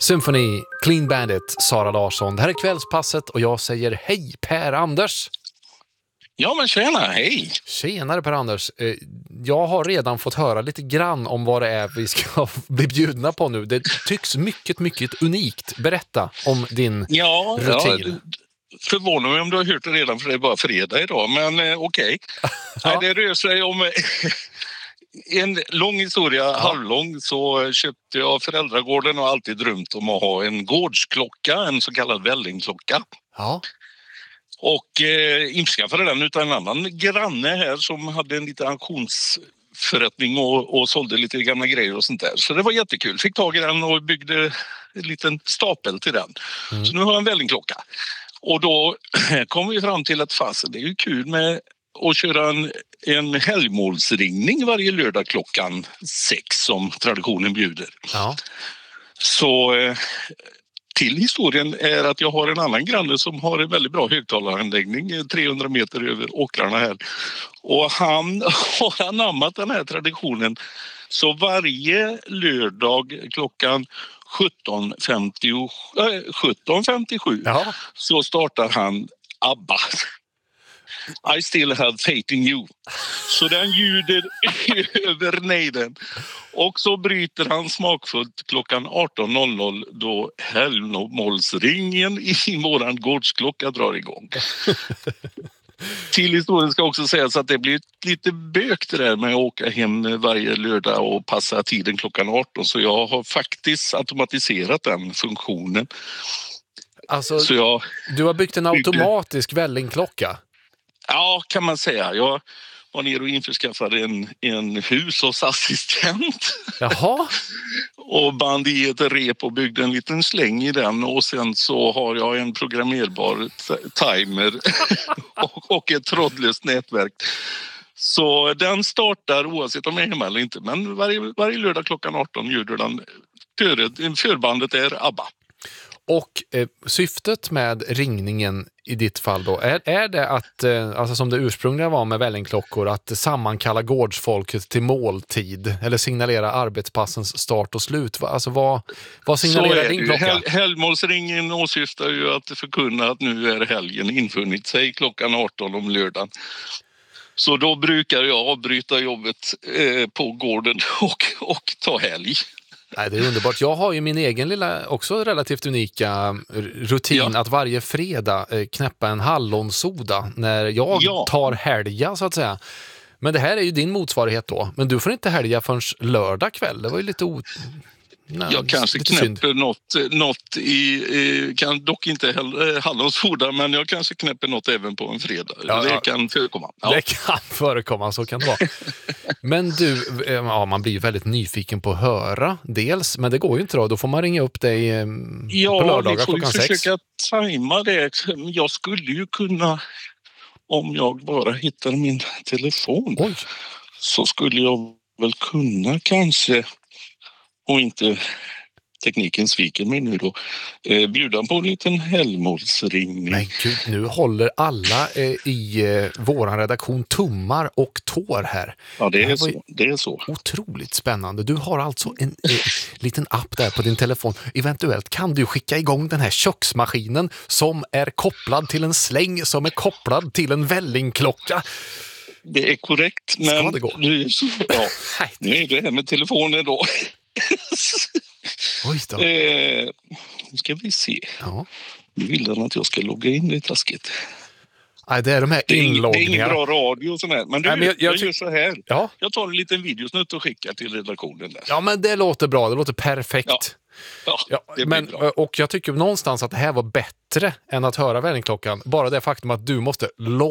Symphony, Clean Bandit, Sara Larsson. Det här är Kvällspasset och jag säger hej Per-Anders. Ja men tjena, hej. Tjenare Per-Anders. Jag har redan fått höra lite grann om vad det är vi ska bli bjudna på nu. Det tycks mycket unikt. Berätta om din rutin. Förvånar mig om du har hört det redan för det är bara fredag idag. Men okej. Ja. Det rör sig om en lång historia, halvlång, så köpte jag föräldragården och alltid drömt om att ha en gårdsklocka, en så kallad vällingklocka. Ja. Och införskaffade den utan en annan granne här som hade en liten auktionsförrättning och sålde lite gamla grejer och sånt där. Så det var jättekul. Fick tag i den och byggde en liten stapel till den. Så nu har jag en vällingklocka. Och då kom vi fram till att fasen, det är ju kul med att köra en helgmålsringning varje lördag klockan 6 som traditionen bjuder. Ja. Så till historien är att jag har en annan granne som har en väldigt bra högtalaranläggning 300 meter över åkrarna här. Och han har anammat den här traditionen. Så varje lördag klockan 17.57 så startar han ABBA. I still have faith in you. Så den ljuder över nejden. Och så bryter han smakfullt klockan 18.00 då helgmålsringen i våran gårdsklocka drar igång. Till historien ska också sägas att det blir lite bökt det där med att åka hem varje lördag och passa tiden klockan 18. Så jag har faktiskt automatiserat den funktionen. Alltså, du har byggt en automatisk vällingklocka? Ja, kan man säga. Jag var ner och införskaffade en hushållsassistent. Jaha. Och band i ett rep och byggde en liten släng i den. Och sen så har jag en programmerbar timer och ett trådlöst nätverk. Så den startar oavsett om jag är hemma eller inte. Men varje lördag klockan 18 ljuder den. Förbandet är ABBA. Och syftet med ringningen i ditt fall då, är det att, alltså som det ursprungliga var med vällingklockor, att sammankalla gårdsfolket till måltid eller signalera arbetspassens start och slut? Alltså vad signalerar din klocka? Helgmålsringen åsyftar ju att förkunna att nu är helgen infunnit sig klockan 18 om lördagen. Så då brukar jag avbryta jobbet på gården och ta helg. Nej, det är underbart. Jag har ju min egen lilla, också relativt unika rutin att varje fredag knäppa en hallonsoda när jag tar helga så att säga. Men det här är ju din motsvarighet då. Men du får inte helga förrän lördag kväll. Det var ju lite jag kanske knäpper något kan dock inte hallonsoda, men jag kanske knäpper något även på en fredag. Det kan förekomma. Ja. Det kan förekomma, så kan det vara. Men du, man blir ju väldigt nyfiken på att höra dels, men det går ju inte då får man ringa upp dig på lördagar klockan 6. Ja, vi får försöka tajma det. Jag skulle ju kunna, om jag bara hittar min telefon, så skulle jag väl kunna kanske, och inte tekniken sviker mig nu då, bjuda på en liten helgmålsringning. Men gud, nu håller alla i våran redaktion tummar och tår här. Ja, det är så. Otroligt spännande. Du har alltså en liten app där på din telefon. Eventuellt kan du skicka igång den här köksmaskinen som är kopplad till en släng som är kopplad till en vällingklocka. Det är korrekt, men ska det gå? Nu är det här med telefonen då. Oj då. Nu ska vi se. Ja. Nu vill den att jag ska logga in i taskigt. Nej, det är de här inloggningarna. Det är ingen bra radio och sånt här. Men jag gör så här. Ja. Jag tar en liten videosnutt och skickar till redaktionen där. Ja, men det låter bra. Det låter perfekt. Ja, det blir bra. Och jag tycker någonstans att det här var bättre än att höra vällingklockan. Bara det faktum att du måste